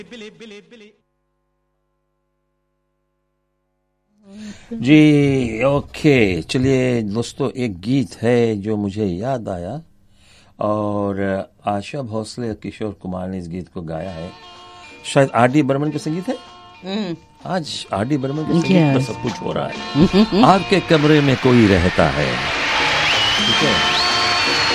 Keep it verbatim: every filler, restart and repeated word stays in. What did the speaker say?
जी okay, चलिए दोस्तों, एक गीत है जो मुझे याद आया और आशा भोसले और किशोर कुमार ने इस गीत को गाया है। शायद आर डी बर्मन का संगीत है। आज आर डी बर्मन के संगीत पर सब कुछ हो रहा है। आपके कमरे में कोई रहता है, ठीक है।